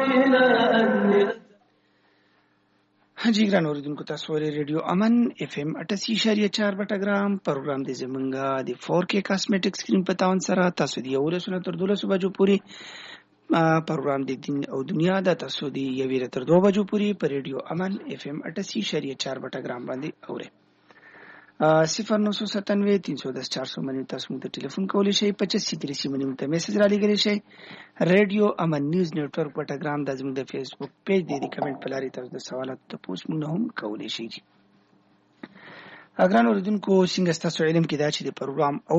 جی ګران اوریدونکو تاسو ورې ریډیو امن اف ام 88.4 بټګرام پروګرام د زمونږه د 4K کاسمیټک سکرین په تاون سره تاسو دی ولسونه تر 12 بجو پوری پروګرام د دین او دنیا د تاسو دی یوې تر 2 بجو پوری په ریډیو امن اف ام 88.4 بټګرام باندې اوره 0997 منی تاسو موږ ته ټلیفون کولی شئ 25 منی ته میسج را لګلی شئ ریډیو امن نیوز نیټورک پټګرام د زموږ د فیسبوک پیج دی کمنټ په لاري تاسو د سوالات ته پوښتنه موږ هم کولی شئ. اګران اوریدونکو څنګه تاسو علم کې دا چې د پروګرام